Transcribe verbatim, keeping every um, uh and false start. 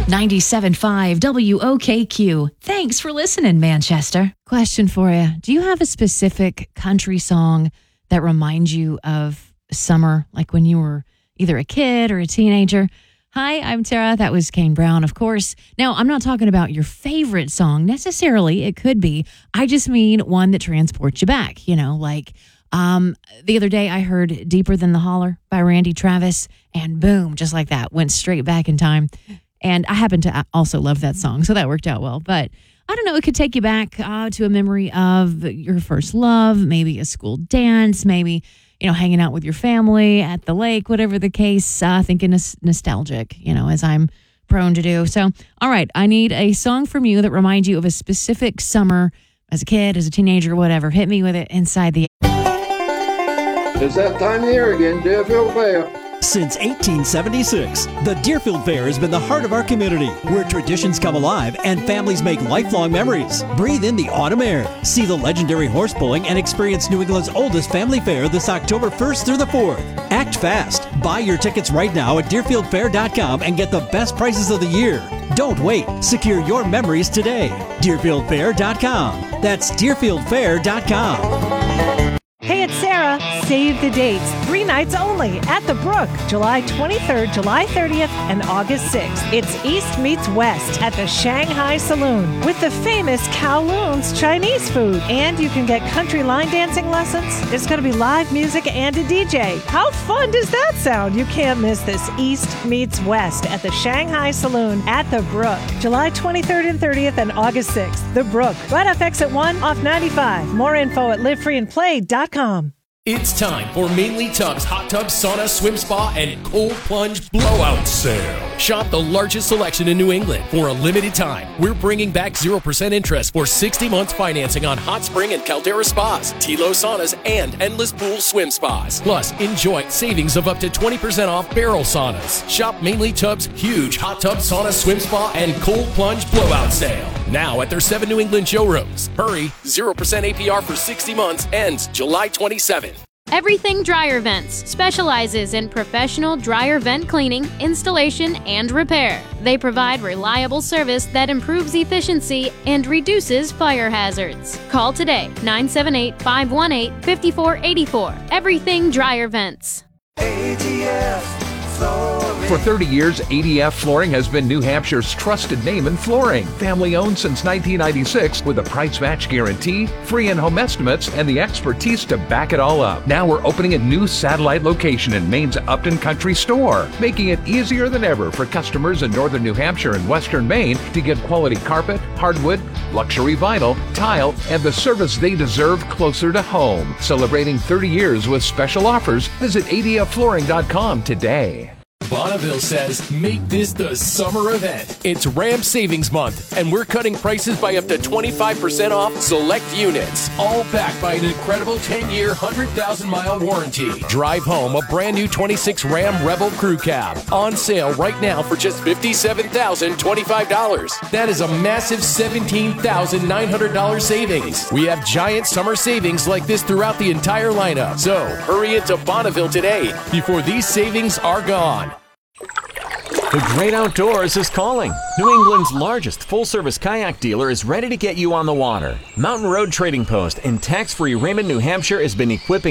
ninety-seven point five W O K Q. Thanks for listening, Manchester. Question for you. Do you have a specific country song that reminds you of summer, like when you were either a kid or a teenager? Hi, I'm Tara. That was Kane Brown, of course. Now, I'm not talking about your favorite song necessarily. It could be. I just mean one that transports you back, you know, like um, the other day I heard Deeper Than the Holler by Randy Travis, and boom, just like that, went straight back in time. And I happen to also love that song, so that worked out well. But I don't know, it could take you back uh, to a memory of your first love, maybe a school dance, maybe, you know, hanging out with your family at the lake, whatever the case, uh, thinking nos- nostalgic, you know, as I'm prone to do. So, all right, I need a song from you that reminds you of a specific summer as a kid, as a teenager, whatever. Hit me with it inside the... It's that time of year again, Deerfield Fair. Since eighteen seventy-six, the Deerfield Fair has been the heart of our community, where traditions come alive and families make lifelong memories. Breathe in the autumn air, see the legendary horse pulling, and experience New England's oldest family fair this October first through the fourth. Act fast. Buy your tickets right now at deerfield fair dot com and get the best prices of the year. Don't wait. Secure your memories today. deerfield fair dot com. That's deerfield fair dot com. Hey, it's Sarah. Save the dates. Three nights only at the Brook. July twenty-third, July thirtieth, and August sixth. It's East meets West at the Shanghai Saloon with the famous Kowloon's Chinese food. And you can get country line dancing lessons. There's going to be live music and a D J. How fun does that sound? You can't miss this East meets West at the Shanghai Saloon at the Brook. July twenty-third and thirtieth and August sixth. The Brook. Right off exit one off ninety-five. More info at live free and play dot com. It's time for Mainly Tubs Hot Tub Sauna Swim Spa and Cold Plunge Blowout Sale. Shop the largest selection in New England for a limited time. We're bringing back zero percent interest for sixty months financing on Hot Spring and Caldera Spas, Tilo Saunas, and Endless Pool Swim Spas. Plus, enjoy savings of up to twenty percent off barrel saunas. Shop Mainly Tubs huge Hot Tub Sauna Swim Spa and Cold Plunge Blowout Sale. Now at their seven New England showrooms. Hurry, zero percent A P R for sixty months ends July twenty-seventh. Everything Dryer Vents specializes in professional dryer vent cleaning, installation, and repair. They provide reliable service that improves efficiency and reduces fire hazards. Call today, nine seven eight, five one eight, five four eight four. Everything Dryer Vents. A D F Flooring. For thirty years, A D F Flooring has been New Hampshire's trusted name in flooring. Family owned since nineteen ninety-six with a price match guarantee, free in-home estimates, and the expertise to back it all up. Now we're opening a new satellite location in Maine's Upton Country Store, making it easier than ever for customers in northern New Hampshire and western Maine to get quality carpet, hardwood, luxury vinyl, tile, and the service they deserve closer to home. Celebrating thirty years with special offers, visit A D F flooring dot com today. Bonneville says, make this the summer event. It's Ram Savings Month, and we're cutting prices by up to twenty-five percent off select units. All backed by an incredible ten-year, one hundred thousand mile warranty. Drive home a brand new twenty-six Ram Rebel Crew Cab. On sale right now for just fifty-seven thousand twenty-five dollars. That is a massive seventeen thousand nine hundred dollars savings. We have giant summer savings like this throughout the entire lineup. So hurry into Bonneville today before these savings are gone. The Great Outdoors is calling. New England's largest full-service kayak dealer is ready to get you on the water. Mountain Road Trading Post in tax-free Raymond, New Hampshire has been equipping